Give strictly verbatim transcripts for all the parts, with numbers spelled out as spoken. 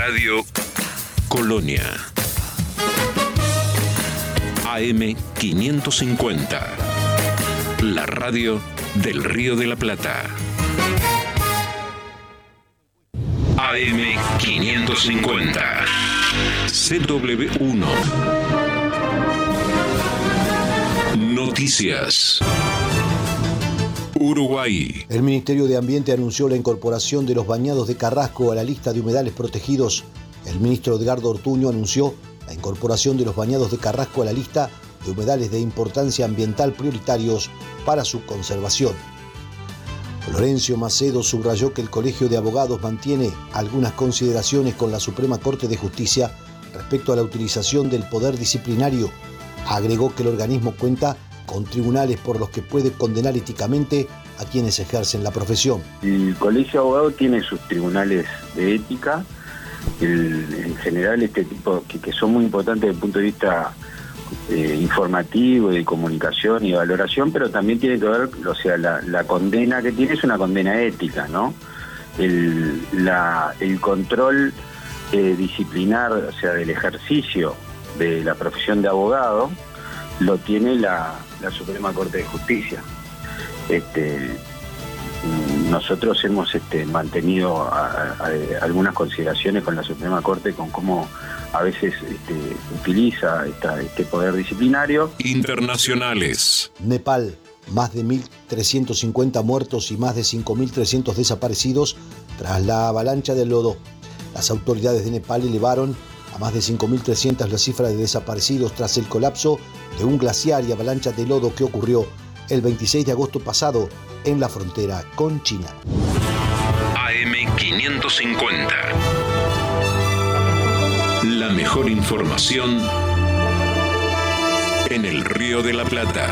Radio Colonia. A M quinientos cincuenta. La radio del Río de la Plata. A M quinientos cincuenta. C W uno. Noticias. Uruguay. El Ministerio de Ambiente anunció la incorporación de los bañados de Carrasco a la lista de humedales protegidos. El ministro Edgardo Ortuño anunció la incorporación de los bañados de Carrasco a la lista de humedales de importancia ambiental prioritarios para su conservación. Florencio Macedo subrayó que el Colegio de Abogados mantiene algunas consideraciones con la Suprema Corte de Justicia respecto a la utilización del poder disciplinario. Agregó que el organismo cuenta con tribunales por los que puede condenar éticamente a quienes ejercen la profesión. El Colegio de Abogados tiene sus tribunales de ética, el, en general este tipo que, que son muy importantes desde el punto de vista eh, informativo, de comunicación y de valoración, pero también tiene que ver, o sea, la, la condena que tiene es una condena ética, ¿no? El, la, el control eh, disciplinar, o sea, del ejercicio de la profesión de abogado, lo tiene la, la Suprema Corte de Justicia. Este, nosotros hemos este, mantenido a, a, a algunas consideraciones con la Suprema Corte con cómo a veces este, utiliza esta, este poder disciplinario. Internacionales. Nepal, más de mil trescientos cincuenta muertos y más de cinco mil trescientos desaparecidos tras la avalancha de lodo. Las autoridades de Nepal elevaron a más de cinco mil trescientos la cifra de desaparecidos tras el colapso de un glaciar y avalancha de lodo que ocurrió el veintiséis de agosto pasado en la frontera con China. A M quinientos cincuenta. La mejor información en el Río de la Plata.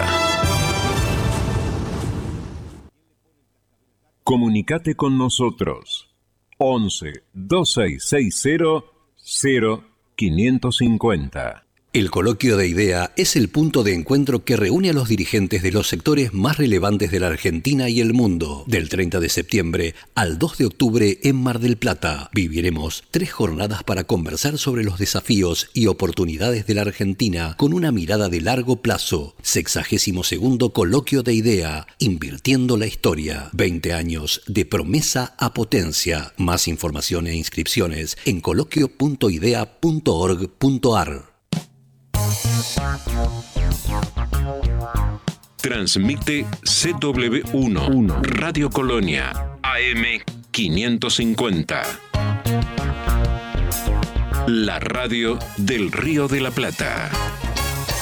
Comunicate con nosotros. once, dos seis seis cero, cero quinientos cincuenta. El Coloquio de Idea es el punto de encuentro que reúne a los dirigentes de los sectores más relevantes de la Argentina y el mundo. Del treinta de septiembre al dos de octubre en Mar del Plata, viviremos tres jornadas para conversar sobre los desafíos y oportunidades de la Argentina con una mirada de largo plazo. sexagésimo segundo Coloquio de Idea, invirtiendo la historia. veinte años de promesa a potencia. Más información e inscripciones en coloquio punto idea punto org punto ar. Transmite C W uno, Radio Colonia, A M quinientos cincuenta. La radio del Río de la Plata.